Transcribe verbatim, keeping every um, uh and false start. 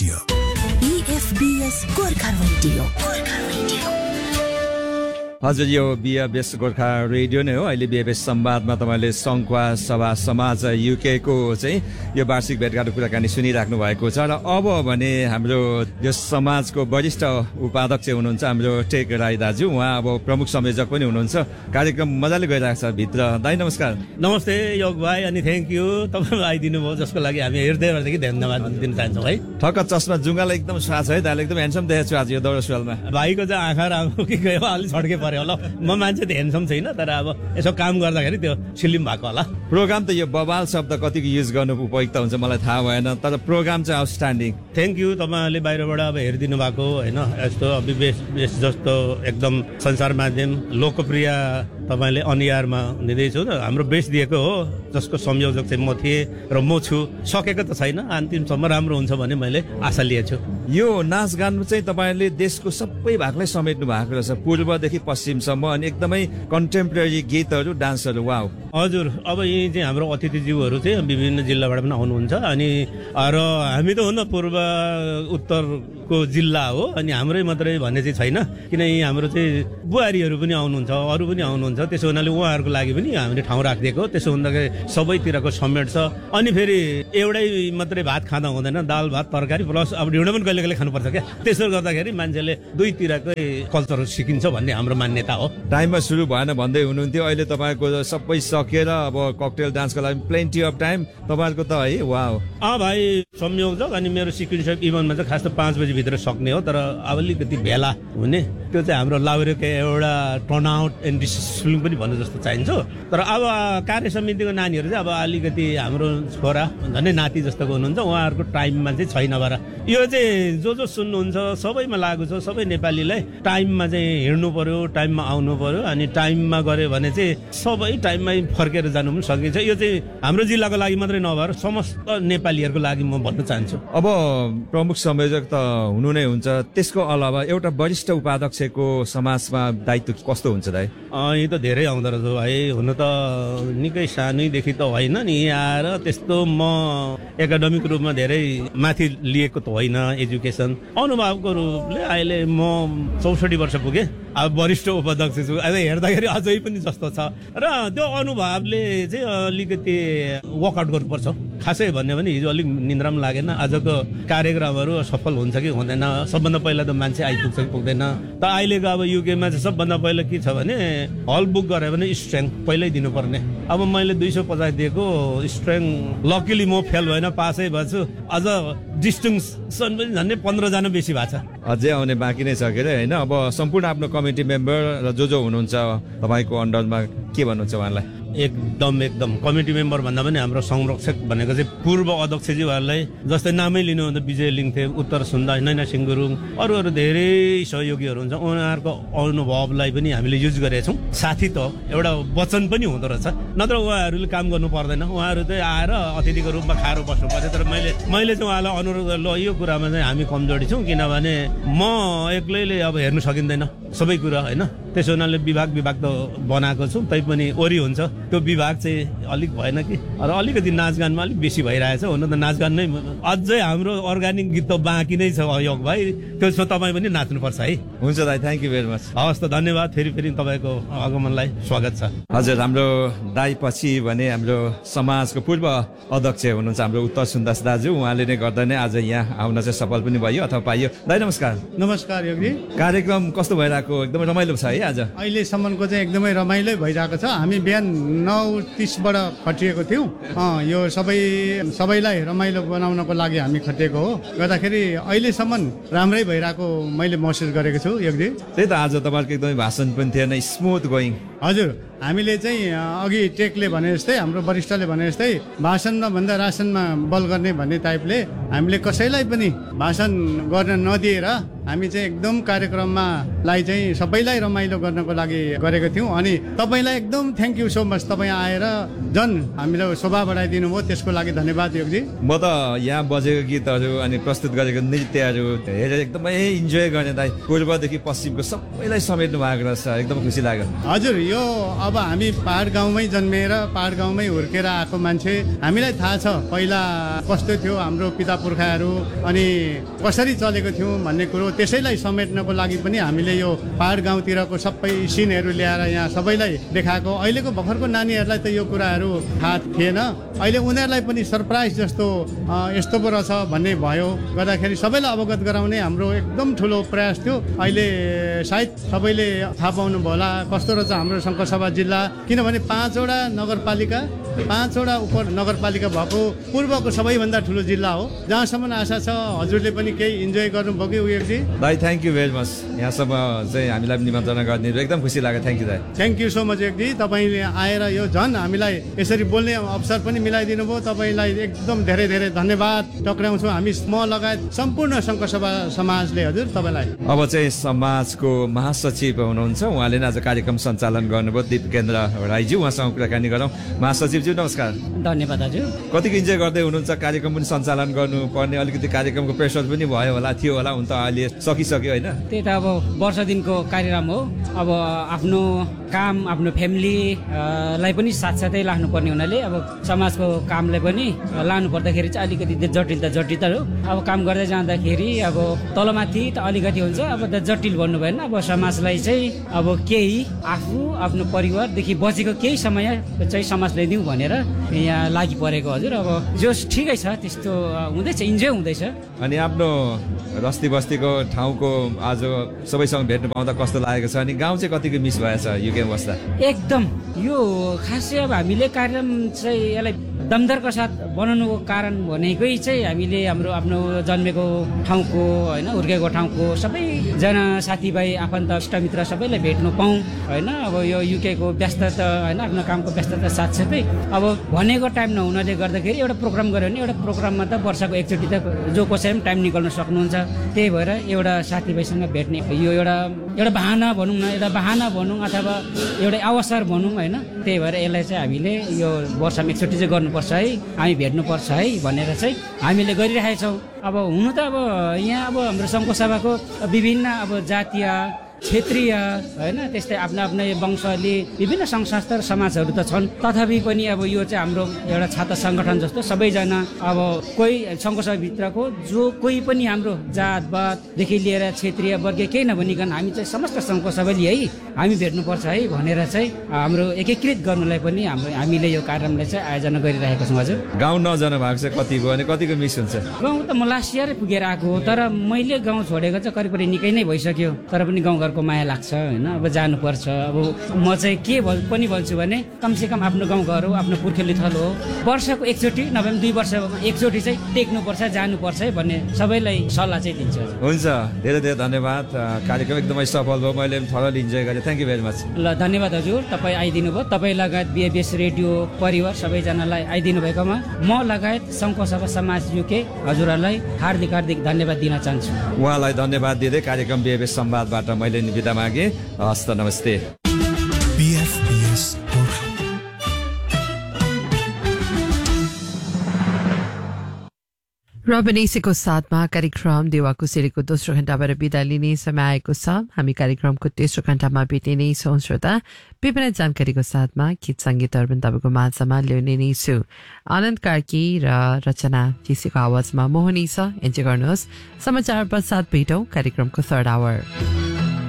Radio बीएफबीएस Gorkha radio Gorkha radio हजुर यो बीएफबीएस Gorkha radio नै हो। अहिले बीएफबीएस संवादमा तपाईले संखुवा सभा समाज युके को चाहिँ यो वार्षिक भेटघाटको कुराकानी सुनिराख्नु भएको छ र अब भने हाम्रो यो समाजको वरिष्ठ उपाध्यक्ष हुनुहुन्छ हाम्रो टेक राई दाजु। उहाँ अब प्रमुख संयोजक पनि हुनुहुन्छ। कार्यक्रम मजाले गइरहेको छ भित्र। दाइ नमस्कार। नमस्ते योग भाइ अनि थ्याङ्क यू तपाईले आइदिनु भयो जसको लागि हामी हृदयबाटदेखि धन्यवाद दिन चाहन्छौँ है। ठक्क चस्मा जुङ्गालाई एकदम साथ छ है दाइले। एकदम ह्यान्डसम देखेको छु आज यो दौरा सुरुवालमा। भाइको चाहिँ आँखा राम्रो कि गयो अलि छड्के पर्यो होला। म मान्छे त ह्यान्डसम छैन तर अब यसो काम गर्दाखेरि त्यो सिलिम भएको होला। प्रोग्राम त यो बवाल शब्द कतिको युज गर्नु उपयुक्त हुन्छ मलाई थाहा भएन तर प्रोग्राम चाहिँ आउटस्ट्यान्डिङ। थ्याङ्क यू तपाईँहरूले बाहिरबाट अब हेरिदिनु भएको होइन। यस्तो विवेश जस्तो एकदम संसार माध्यम लोकप्रिय तपाईँले अनियारमा दिँदैछु र हाम्रो बेस दिएको हो जसको संयोजक चाहिँ म थिएँ र म छु। सकेको त छैन अन्तिमसम्म राम्रो हुन्छ भन्ने मैले आशा लिएछु। यो नाचगान चाहिँ तपाईँले देशको सबै भागलाई समेट्नु भएको रहेछ पूर्वदेखि पश्चिमसम्म अनि एकदमै कन्टेम्पोरेरी गीतहरू डान्सहरू। वाउ। हजुर अब यही चाहिँ हाम्रो अतिथिज्यूहरू चाहिँ विभिन्न जिल्लाबाट पनि आउनुहुन्छ अनि र हामी त हो न पूर्व उत्तरको जिल्ला हो अनि हाम्रै मात्रै भन्ने चाहिँ छैन किनकि हाम्रो चाहिँ बुहारीहरू पनि आउनुहुन्छ अरू पनि आउनुहुन्छ। त्यसो हुनाले उहाँहरूको लागि पनि हामीले ठाउँ राखिदिएको। त्यसो हुँदाखेरि सबैतिरको समेट छ अनि फेरि एउटै मात्रै भात खाँदा हुँदैन दाल भात तरकारी प्लस अब ढिँडो पनि कहिले कहिले खानुपर्छ क्या। त्यसो गर्दाखेरि मान्छेले दुईतिरकै कल्चरहरू सिकिन्छ भन्ने हाम्रो मान्यता हो। टाइममा सुरु भएन भन्दै हुनुहुन्थ्यो अहिले तपाईँको सबै सकेर अब ककटेल डान्सको लागि प्लेन्टी अफ टाइम तपाईँहरूको त है। वाउ। अँ भाइ संयोजक अनि मेरो सिक्वेन्स इभेन्टमा चाहिँ खास त पाँच बजीभित्र सक्ने हो तर अब अलिकति भेला हुने त्यो चाहिँ हाम्रो लाउरेको एउटा टर्नआउट एन्ड डिसिप्लिन पनि भन्नु जस्तो चाहिन्छ। तर अब कार्य समितिको नानीहरू चाहिँ अब अलिकति हाम्रो छोरा झन् नाति जस्तोको हुनुहुन्छ उहाँहरूको टाइममा चाहिँ छैन भएर यो चाहिँ जो जो सुन्नुहुन्छ सबैमा लागु छ। सबै नेपालीलाई टाइममा चाहिँ हिँड्नु पर्यो टाइममा आउनु पर्यो अनि टाइममा गऱ्यो भने चाहिँ सबै टाइममै फर्केर जानु पनि सकिन्छ। यो चाहिँ हाम्रो जिल्लाको लागि मात्रै नभएर समस्त नेपालीहरूको लागि म भन्न चाहन्छु। अब प्रमुख संयोजक त हुनु नै हुन्छ त्यसको अलावा एउटा वरिष्ठ उपाध्यक्षको समाजमा दायित्व कस्तो हुन्छ दाइ? यी त धेरै आउँदो रहेछ भाइ। हुन त निकै सानैदेखि त होइन नि आएर त्यस्तो म एकाडेमिक रूपमा धेरै माथि लिएको त होइन एजुकेसन अनुभवको रूपले अहिले म चौसठी वर्ष पुगेँ अब वरिष्ठ उपाध्यक्ष छु। अब हेर्दाखेरि अझै पनि जस्तो छ र त्यो अनुभवले चाहिँ अलिकति वर्कआउट गर्नुपर्छ। खासै भन्यो भने हिजो अलिक निन्द्रा पनि लागेन। आजको कार्यक्रमहरू सफल हुन्छ कि हुँदैन सबभन्दा पहिला त मान्छे आइपुग्छ कि पुग्दैन। त अहिलेको अब युकेमा चाहिँ सबभन्दा पहिला के छ भने हल बुक गऱ्यो भने स्ट्रेङ पहिल्यै दिनुपर्ने। अब मैले दुई सौ पचास दिएको स्ट्रेङ लकिली म फेल भएन पासै भएछु। अझ डिस्टिङसन पनि झन्डै पन्ध्रजना बेसी भएको छ। अझै आउने बाँकी नै छ के अरे होइन। अब सम्पूर्ण आफ्नो कमिटी मेम्बर र जो जो हुनुहुन्छ तपाईँको अन्डरमा के भन्नुहुन्छ उहाँलाई? एकदम एकदम कमिटी मेम्बर भन्दा पनि हाम्रो संरक्षक भनेको चाहिँ पूर्व अध्यक्षज्यूहरूलाई जस्तै नामै लिनु भने विजय लिङथे उत्तर सुन्दा नैना सिंह गुरुङ अरू अरू धेरै सहयोगीहरू हुन्छ उनीहरूको अनुभवलाई पनि हामीले युज गरेका छौँ। साथी त एउटा वचन पनि हुँदो रहेछ नत्र उहाँहरूले काम गर्नु पर्दैन। उहाँहरू चाहिँ आएर अतिथिको रूपमा खाएर बस्नुपर्छ। तर मैले मैले चाहिँ उहाँलाई अनुरोध गरेँ ल यो कुरामा चाहिँ हामी कमजोरी छौँ किनभने म एक्लैले अब हेर्नु सकिँदैन सबै कुरा होइन। त्यसो हुनाले विभाग विभाग त बनाएको छु तैपनि ओरी हुन्छ त्यो विभाग चाहिँ अलिक भएन कि र अलिकति नाचगानमा अलिक बेसी भइरहेछ। हुन त नाचगान नै अझै हाम्रो अर्ग्यानिक गीत त बाँकी नै छ योग भाइ त्यसमा तपाईँ पनि नाच्नुपर्छ है। हुन्छ दाइ थ्याङ्क यू भेरी मच। हवस् त धन्यवाद। फेरि फेरि तपाईँको आगमनलाई स्वागत छ। हजुर हाम्रो दाइ पछि भने हाम्रो समाजको पूर्व अध्यक्ष हुनुहुन्छ हाम्रो उत्तर सुन्दास दाजु। उहाँले नै गर्दा नै आज यहाँ आउन चाहिँ सफल पनि भयो अथवा पाइयो। दाइ नमस्कार। नमस्कार योगी। कार्यक्रम कस्तो भइरहेको? एकदमै रमाइलो छ है आज? अहिलेसम्मको चाहिँ एकदमै रमाइलो भइरहेको छ। हामी बिहान नौ तिसबाट खटिएको थियौँ। यो सबै सबैलाई रमाइलो बनाउनको लागि हामी खटिएको हो गर्दाखेरि अहिलेसम्म राम्रै भइरहेको मैले महसुस गरेको छु योगी। त्यही त आज तपाईँको एकदमै भाषण पनि थिएन स्मुथ गोइङ। हजुर हामीले चाहिँ अघि टेकले भने जस्तै हाम्रो वरिष्ठले भने जस्तै भाषण नभन्दा रासनमा बल गर्ने भन्ने टाइपले हामीले कसैलाई पनि भाषण गर्न नदिएर हामी चाहिँ एकदम कार्यक्रममा लाई चाहिँ सबैलाई रमाइलो गर्नको लागि गरेको थियौँ। अनि तपाईँलाई एकदम थ्याङ्क यू सो मच। तपाईँ आएर झन् हामीलाई शोभा बढाइदिनु भयो त्यसको लागि धन्यवाद योगी। म त यहाँ बजेको गीतहरू अनि प्रस्तुत गरेको नृत्यहरू हेरेर एकदमै इन्जोय गर्ने दाइ पूर्वदेखि पश्चिमको सबैलाई समेट्नु भएको रहेछ एकदम खुसी लाग्यो। हजुर यो अब हामी पहाड गाउँमै जन्मिएर पहाड गाउँमै हुर्केर आएको मान्छे, हामीलाई थाहा छ पहिला कस्तो थियो हाम्रो पिता पुर्खाहरू अनि कसरी चलेको थियौँ भन्ने कुरो। त्यसैलाई समेट्नको लागि पनि हामीले यो पहाड गाउँतिरको सबै सिनहरू ल्याएर यहाँ सबैलाई देखाएको। अहिलेको भर्खरको नानीहरूलाई त यो कुराहरू थाहा थिएन, अहिले उनीहरूलाई पनि सरप्राइज जस्तो यस्तो पो रहेछ भन्ने भयो, गर्दाखेरि सबैलाई अवगत गराउने हाम्रो एकदम ठुलो प्रयास थियो। अहिले सायद सबैले थाहा पाउनु होला कस्तो रहेछ हाम्रो शङ्करसभा जिल्ला, किनभने पाँचवटा नगरपालिका पाँचवटा उप नगरपालिका भएको पूर्वको सबैभन्दा ठुलो जिल्ला हो। जहाँसम्म आशा छ हजुरले पनि केही इन्जोय गर्नुभयो कि उयोजी? दाइ थ्याङ्क यू भेरी मच, यहाँसम्म चाहिँ हामीलाई निमन्त्रणा गर्ने एकदम खुसी लाग्यो। थ्याङ्क यू दाइ। थ्याङ्क यू सो मच एकजी, तपाईँले आएर यो झन् हामीलाई यसरी बोल्ने अवसर पनि मिलाइदिनु भयो। तपाईँलाई एकदम धेरै धेरै धन्यवाद टक्राउँछौँ हामी म लगायत सम्पूर्ण शङ्करसभा समाजले हजुर तपाईँलाई। अब चाहिँ समाजको महासचिव हुनुहुन्छ, उहाँले आज कार्यक्रम सञ्चालन गर्नुभयो, दिपकेन्द्र राईज्यू, उहाँसँग कुराकानी गरौँ। महासचिवज्यू नमस्कार। धन्यवाद हजुर। कतिको इन्जोय गर्दै हुनुहुन्छ? कार्यक्रम पनि सञ्चालन गर्नुपर्ने अलिकति कार्यक्रमको प्रेसर पनि भयो होला, थियो होला, हुन त अहिले सकिसक्यो होइन? त्यही त अब वर्ष दिनको कार्यक्रम हो, अब आफ्नो काम आफ्नो फ्यामिली लाई पनि साथसाथै लानुपर्ने हुनाले अब समाजको कामलाई पनि लानु पर्दाखेरि चाहिँ अलिकति जटिलता जटिलता हो। अब काम गर्दै जाँदाखेरि अब तलमाथि त अलिकति हुन्छ, अब त जटिल भन्नु भएन। अब समाजलाई चाहिँ अब केही आफू आफ्नो परिवारदेखि बचेको केही समय चाहिँ समाजलाई दिउँ भनेर यहाँ लागि परेको हजुर। अब जो ठिकै छ त्यस्तो हुँदैछ, इन्जोय हुँदैछ। अनि आफ्नो रस्ती बस्तीको ठाउँको आज सबैसँग भेट्नु पाउँदा कस्तो लागेको छ? अनि गाउँ चाहिँ कतिको मिस भएछ युके बस्दा? एकदम यो खासै अब हामीले कार्यक्रम चाहिँ यसलाई दमदरका साथ बनाउनुको कारण भनेकै चाहिँ हामीले हाम्रो आफ्नो जन्मेको ठाउँको होइन हुर्केको ठाउँको सबैजना साथीभाइ आफन्त इष्टमित्र सबैलाई भेट्नु पाऊँ होइन। अब यो युकेको व्यस्तता होइन आफ्नो कामको व्यस्तता साथसाथै अब भनेको टाइम नहुनाले गर्दाखेरि एउटा प्रोग्राम गऱ्यो भने एउटा प्रोग्राममा त वर्षको एकचोटि त जो कसैले पनि टाइम निकाल्न सक्नुहुन्छ। त्यही भएर एउटा साथीभाइसँग भेट्ने यो एउटा एउटा बाहना भनौँ न, एउटा बाहना भनौँ अथवा एउटा अवसर भनौँ होइन। त्यही भएर यसलाई चाहिँ हामीले यो वर्षमा एकचोटि चाहिँ गर्नुपर्छ है, हामी भेट्नुपर्छ है भनेर चाहिँ हामीले गरिरहेका छौँ। अब हुनु त अब यहाँ अब हाम्रो शङ्करसभाको विभिन्न अब जातीय क्षेत्रीय होइन त्यस्तै आफ्नो आफ्नै वंशले विभिन्न सङ्घ संस्था र समाजहरू त छन्, तथापि पनि अब यो चाहिँ हाम्रो एउटा छात्र सङ्गठन जस्तो सबैजना अब कोही शङ्करसभाभित्रको जो कोही पनि हाम्रो जातवाददेखि लिएर क्षेत्रीय वर्गीय केही नभनिकन हामी चाहिँ समस्त शङ्करसभाले है हामी भेट्नुपर्छ है भनेर चाहिँ हाम्रो एकीकृत गर्नुलाई पनि हाम्रो हामीले यो कार्यक्रमलाई चाहिँ आयोजना गरिरहेका छौँ हजुर। गाउँ नजानु भएको चाहिँ कति भयो अनि कतिको मिस हुन्छ? गाउँ त म लास्ट इयरै पुगेर आएको हो, तर मैले गाउँ छोडेको चाहिँ करिब करिब निकै नै भइसक्यो, तर पनि गाउँ को माया लाग्छ होइन। अब जानुपर्छ। अब म चाहिँ के भन् पनि भन्छु भने कमसेकम आफ्नो गाउँघर हो, आफ्नो पुर्खेली थलो हो, वर्षको एकचोटि नभए दुई वर्षमा एकचोटि चाहिँ टेक्नुपर्छ जानुपर्छ है भन्ने सबैलाई सल्लाह चाहिँ दिन्छु। हुन्छ, धेरै धेरै धन्यवाद। कार्यक्रम एकदमै सफल भयो, मैले पनि थरोली इन्जोय गरेँ। Thank you very much. ल धन्यवाद हजुर, तपाईँ आइदिनु भयो, तपाईँ लगायत बिएबिएस रेडियो परिवार सबैजनालाई आइदिनु भएकोमा म लगायत शङ्करसभा समाज युके हजुरहरूलाई हार्दिक हार्दिक धन्यवाद दिन चाहन्छु। उहाँलाई धन्यवाद दिँदै कार्यक्रम बिएबिएस संवादबाट मैले बिदा मागे। हस्त नमस्ते। रबनेसीको साथमा कार्यक्रम देवाकुसेलीको दोस्रो घण्टाबाट बिदा लिने समय आएको छ। हामी कार्यक्रमको तेस्रो घण्टामा भेट्ने नै छौँ श्रोता। विभिन्न जानकारीको साथमा गीत सङ्गीतहरू पनि तपाईँको माझमा ल्याउने नै छु। आनन्द कार्की र रचना जीसीको आवाजमा मोहनी छ, इन्जोय गर्नुहोस्। समाचार पश्चात भेटौँ कार्यक्रमको थर्ड आवर।